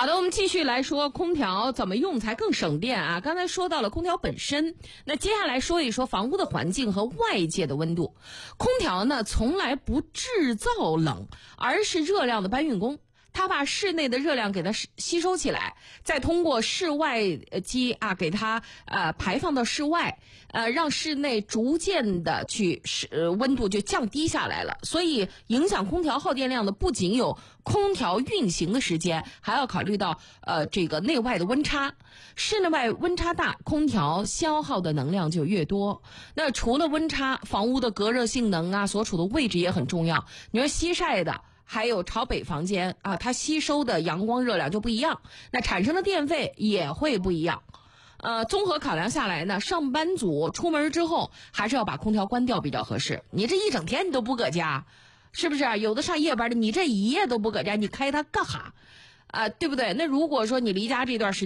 好的，我们继续来说空调怎么用才更省电啊。刚才说到了空调本身，那接下来说一说房屋的环境和外界的温度。空调呢从来不制造冷，而是热量的搬运工。它把室内的热量给它吸收起来，再通过室外机啊给它排放到室外，让室内逐渐的温度就降低下来了。所以影响空调耗电量的不仅有空调运行的时间，还要考虑到这个内外的温差。室内外温差大，空调消耗的能量就越多。那除了温差，房屋的隔热性能啊，所处的位置也很重要。你说西晒的还有朝北房间啊，它吸收的阳光热量就不一样，那产生的电费也会不一样。综合考量下来呢，上班族出门之后还是要把空调关掉比较合适。你这一整天你都不搁家，是不是？有的上夜班的，你这一夜都不搁家，你开它干哈？对不对？那如果说你离家这段时间